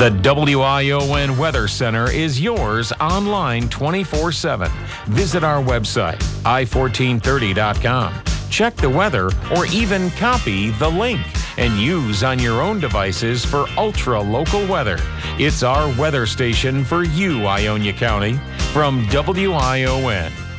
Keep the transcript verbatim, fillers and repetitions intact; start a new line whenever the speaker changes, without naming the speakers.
The W I O N Weather Center is yours online twenty-four seven. Visit our website, i fourteen thirty dot com. Check the weather or even copy the link and use on your own devices for ultra-local weather. It's our weather station for you, Ionia County, from W I O N.